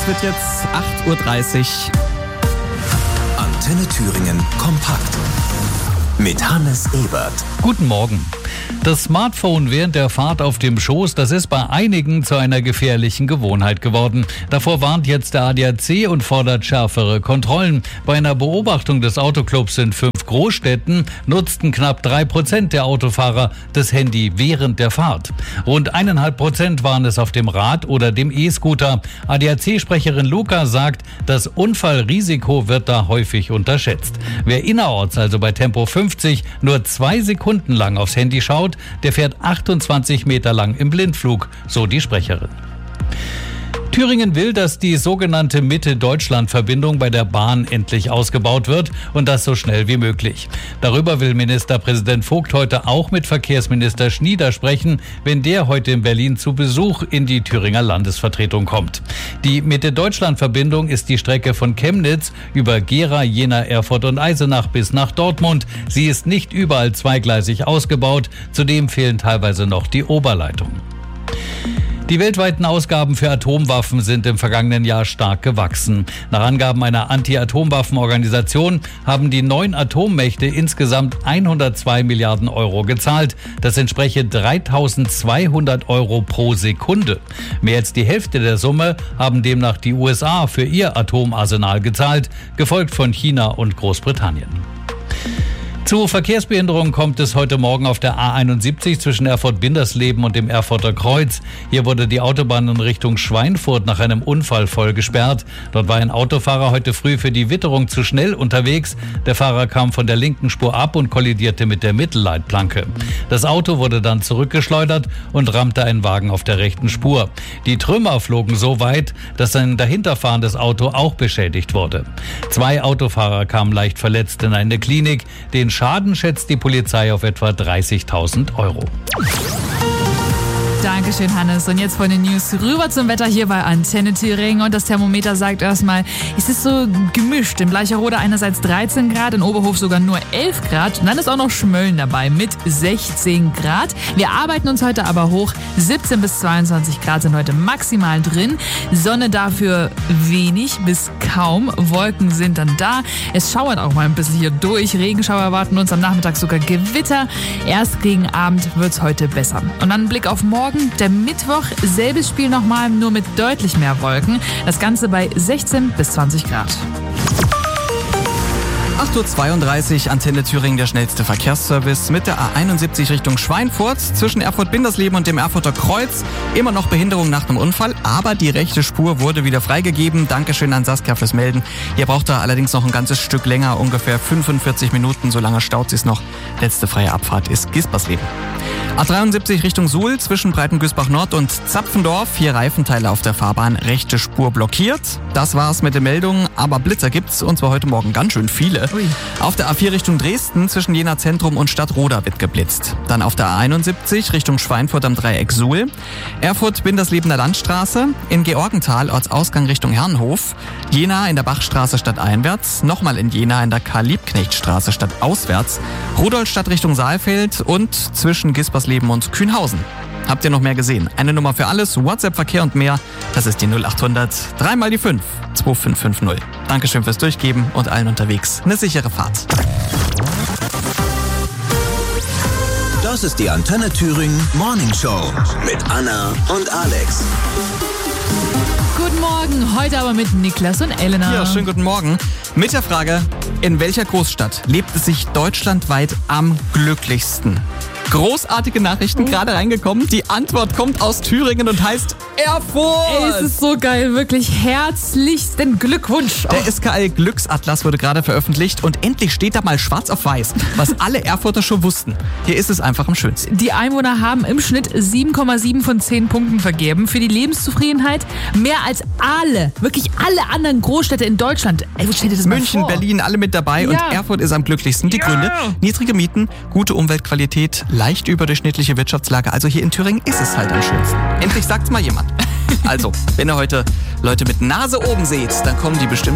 Es wird jetzt 8.30 Uhr. Antenne Thüringen kompakt mit Hannes Ebert. Guten Morgen. Das Smartphone während der Fahrt auf dem Schoß, das ist bei einigen zu einer gefährlichen Gewohnheit geworden. Davor warnt jetzt der ADAC und fordert schärfere Kontrollen. Bei einer Beobachtung des Autoclubs in 5 Großstädten nutzten knapp 3% der Autofahrer das Handy während der Fahrt. Rund 1,5% waren es auf dem Rad oder dem E-Scooter. ADAC-Sprecherin Luca sagt, das Unfallrisiko wird da häufig unterschätzt. Wer innerorts, also bei Tempo 50, nur 2 Sekunden lang aufs Handy schaut, der fährt 28 Meter lang im Blindflug, so die Sprecherin. Thüringen will, dass die sogenannte Mitte-Deutschland-Verbindung bei der Bahn endlich ausgebaut wird und das so schnell wie möglich. Darüber will Ministerpräsident Vogt heute auch mit Verkehrsminister Schnieder sprechen, wenn der heute in Berlin zu Besuch in die Thüringer Landesvertretung kommt. Die Mitte-Deutschland-Verbindung ist die Strecke von Chemnitz über Gera, Jena, Erfurt und Eisenach bis nach Dortmund. Sie ist nicht überall zweigleisig ausgebaut, zudem fehlen teilweise noch die Oberleitungen. Die weltweiten Ausgaben für Atomwaffen sind im vergangenen Jahr stark gewachsen. Nach Angaben einer Anti-Atomwaffen-Organisation haben die 9 Atommächte insgesamt 102 Milliarden Euro gezahlt. Das entspreche 3.200 Euro pro Sekunde. Mehr als die Hälfte der Summe haben demnach die USA für ihr Atomarsenal gezahlt, gefolgt von China und Großbritannien. Zu Verkehrsbehinderungen kommt es heute Morgen auf der A71 zwischen Erfurt-Bindersleben und dem Erfurter Kreuz. Hier wurde die Autobahn in Richtung Schweinfurt nach einem Unfall voll gesperrt. Dort war ein Autofahrer heute früh für die Witterung zu schnell unterwegs. Der Fahrer kam von der linken Spur ab und kollidierte mit der Mittelleitplanke. Das Auto wurde dann zurückgeschleudert und rammte einen Wagen auf der rechten Spur. Die Trümmer flogen so weit, dass ein dahinterfahrendes Auto auch beschädigt wurde. 2 Autofahrer kamen leicht verletzt in eine Klinik. Den Schaden schätzt die Polizei auf etwa 30.000 Euro. Dankeschön, Hannes. Und jetzt von den News rüber zum Wetter hier bei Antenne Thüringen. Und das Thermometer sagt erstmal, es ist so gemischt. In Bleicherode einerseits 13 Grad, in Oberhof sogar nur 11 Grad. Und dann ist auch noch Schmölln dabei mit 16 Grad. Wir arbeiten uns heute aber hoch. 17 bis 22 Grad sind heute maximal drin. Sonne dafür wenig bis kaum. Wolken sind dann da. Es schauert auch mal ein bisschen hier durch. Regenschauer erwarten uns am Nachmittag sogar Gewitter. Erst gegen Abend wird's heute besser. Und dann ein Blick auf morgen. Der Mittwoch, selbes Spiel nochmal, nur mit deutlich mehr Wolken. Das Ganze bei 16 bis 20 Grad. 8.32 Uhr, Antenne Thüringen, der schnellste Verkehrsservice mit der A71 Richtung Schweinfurt zwischen Erfurt-Bindersleben und dem Erfurter Kreuz. Immer noch Behinderung nach einem Unfall, aber die rechte Spur wurde wieder freigegeben. Dankeschön an Saskia fürs Melden. Hier braucht er allerdings noch ein ganzes Stück länger, ungefähr 45 Minuten, so lange staut es noch. Letzte freie Abfahrt ist Gispersleben. A73 Richtung Suhl zwischen Breitengüßbach Nord und Zapfendorf. 4 Reifenteile auf der Fahrbahn, rechte Spur blockiert. Das war's mit den Meldungen, aber Blitzer gibt's und zwar heute Morgen ganz schön viele. Ui. Auf der A4 Richtung Dresden zwischen Jena Zentrum und Stadtroda wird geblitzt. Dann auf der A71 Richtung Schweinfurt am Dreieck Suhl. Erfurt-Binderslebener Landstraße. In Georgenthal Ortsausgang Richtung Herrenhof. Jena in der Bachstraße stadteinwärts. Nochmal in Jena in der Karl-Liebknecht-Straße stadtauswärts. Rudolstadt Richtung Saalfeld und zwischen Gispersleben und Kühnhausen. Habt ihr noch mehr gesehen? Eine Nummer für alles, WhatsApp, Verkehr und mehr. Das ist die 0800 3 mal die 5 2550. Dankeschön fürs Durchgeben und allen unterwegs eine sichere Fahrt. Das ist die Antenne Thüringen Morning Show mit Anna und Alex. Guten Morgen, heute aber mit Niklas und Elena. Ja, schönen guten Morgen. Mit der Frage, in welcher Großstadt lebt es sich deutschlandweit am glücklichsten? Großartige Nachrichten gerade reingekommen. Die Antwort kommt aus Thüringen und heißt Erfurt. Ey, es ist so geil, wirklich herzlichsten Glückwunsch. Der SKL Glücksatlas wurde gerade veröffentlicht und endlich steht da mal schwarz auf weiß, was alle Erfurter schon wussten. Hier ist es einfach am schönsten. Die Einwohner haben im Schnitt 7,7 von 10 Punkten vergeben. Für die Lebenszufriedenheit mehr als alle, wirklich alle anderen Großstädte in Deutschland. Ey, stell dir das mal München, vor. Berlin, alle mit dabei und Erfurt ist am glücklichsten. Die Gründe, niedrige Mieten, gute Umweltqualität, leicht überdurchschnittliche Wirtschaftslage. Also hier in Thüringen ist es halt am schönsten. Endlich sagt's mal jemand. Also, wenn ihr heute Leute mit Nase oben seht, dann kommen die bestimmt